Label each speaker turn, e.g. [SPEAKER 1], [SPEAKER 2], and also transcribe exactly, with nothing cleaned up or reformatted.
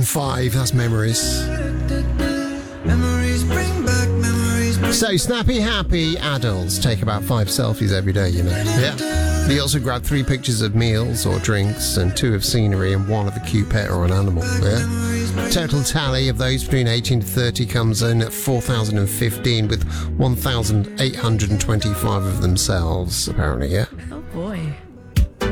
[SPEAKER 1] five, that's memories.
[SPEAKER 2] Memories bring back memories.
[SPEAKER 1] So, snappy, happy adults take about five selfies every day, you know. Yeah. They also grab three pictures of meals or drinks and two of scenery and one of a cute pet or an animal. Yeah. Total tally of those between eighteen to thirty comes in at four thousand fifteen, with one thousand eight hundred twenty-five of themselves, apparently, yeah.